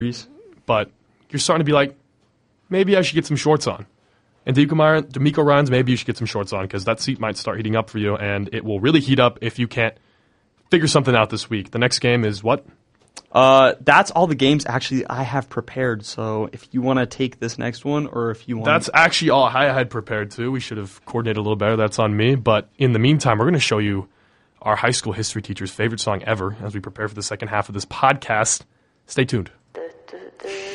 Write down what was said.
but you're starting to be like, maybe I should get some shorts on. And D'Amico Ryans, maybe you should get some shorts on because that seat might start heating up for you, and it will really heat up if you can't figure something out this week. The next game is what? That's all the games actually I have prepared. So if you want to take this next one, or if you want, that's actually all I had prepared too. We should have coordinated a little better. That's on me. But in the meantime, we're going to show you our high school history teacher's favorite song ever as we prepare for the second half of this podcast. Stay tuned.